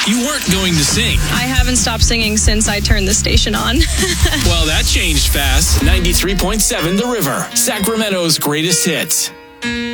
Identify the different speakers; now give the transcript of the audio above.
Speaker 1: You weren't going to sing.
Speaker 2: I haven't stopped singing since I turned the station on.
Speaker 1: Well, that changed fast. 93.7 The River, Sacramento's greatest hits.